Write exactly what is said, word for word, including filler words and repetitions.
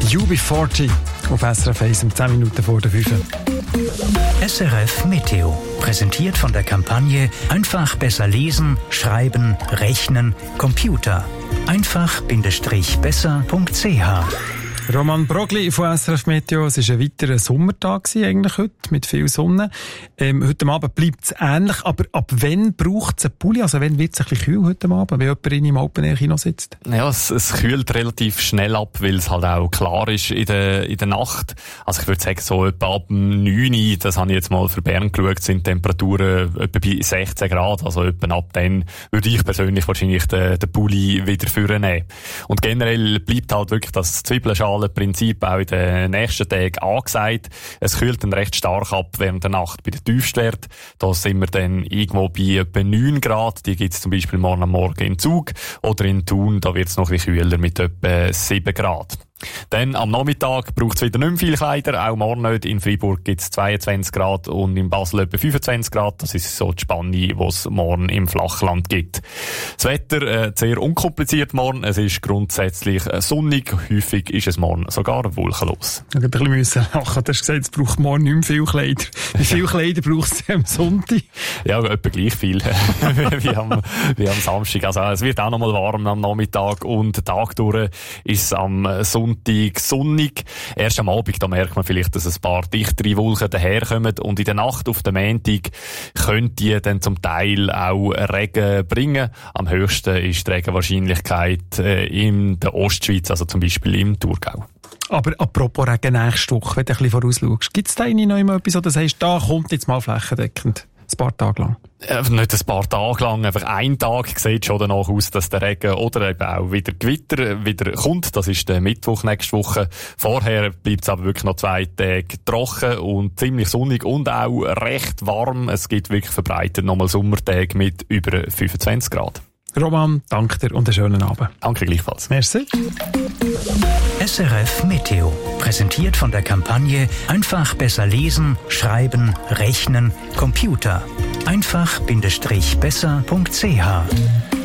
U B vierzig auf S R F eins um zehn Minuten vor der fünf. S R F Meteo, präsentiert von der Kampagne Einfach besser lesen, schreiben, rechnen, Computer. einfach-besser punkt c h. Roman Brogli von S R F Meteo. Es war ein weiterer Sommertag eigentlich heute, mit viel Sonne. Ähm, heute Abend bleibt es ähnlich, aber ab wann braucht es einen Pulli? Also wann wird es ein bisschen kühl heute Abend, wenn jemand in im Open-Air-Kino sitzt? Ja, es, es kühlt relativ schnell ab, weil es halt auch klar ist in der, in der Nacht. Also ich würde sagen, so etwa ab neun Uhr, das habe ich jetzt mal für Bern geschaut, sind Temperaturen etwa bei sechzehn Grad. Also etwa ab dann würde ich persönlich wahrscheinlich den, den Pulli wieder vornehmen. Und generell bleibt halt wirklich das Zwiebelschalen Prinzip auch in den nächsten Tagen angesagt. Es kühlt dann recht stark ab während der Nacht bei den Tiefstwerten. Da sind wir dann irgendwo bei etwa neun Grad. Die gibt es zum Beispiel morgen am Morgen in Zug oder in Thun. Da wird es noch ein bisschen kühler mit etwa sieben Grad. Dann am Nachmittag braucht es wieder nicht mehr viel Kleider, auch morgen nicht. In Freiburg gibt es zweiundzwanzig Grad und in Basel etwa fünfundzwanzig Grad. Das ist so die Spanne, die es morgen im Flachland gibt. Das Wetter äh, sehr unkompliziert morgen. Es ist grundsätzlich äh, sonnig. Häufig ist es morgen sogar wolkenlos. Ich musste ein bisschen lachen. Du hast gesagt, es braucht morgen nicht mehr viel Kleider. Wie viel Kleider braucht es am Sonntag? Ja, etwa gleich viel wie, am, wie am Samstag. Also es wird auch noch mal warm am Nachmittag und Tag durch ist es am Sonntag Sonntag sonnig. Erst am Abend, da merkt man vielleicht, dass ein paar dichtere Wolken daherkommen und in der Nacht auf den Montag könnte die dann zum Teil auch Regen bringen. Am höchsten ist die Regenwahrscheinlichkeit äh, in der Ostschweiz, also zum Beispiel im Thurgau. Aber apropos Regen nächste Woche, wenn du ein bisschen vorausschaust, gibt es da noch immer etwas, oder sagst, da kommt jetzt mal flächendeckend? Ein paar Tage lang? Äh, nicht ein paar Tage lang, einfach ein Tag sieht schon danach aus, dass der Regen oder eben auch wieder Gewitter wieder kommt. Das ist der Mittwoch nächste Woche. Vorher bleibt es aber wirklich noch zwei Tage trocken und ziemlich sonnig und auch recht warm. Es gibt wirklich verbreitet nochmal Sommertage mit über fünfundzwanzig Grad. Roman, danke dir und einen schönen Abend. Danke gleichfalls. Merci. S R F Meteo, präsentiert von der Kampagne Einfach besser lesen, schreiben, rechnen, Computer. einfach-besser punkt c h.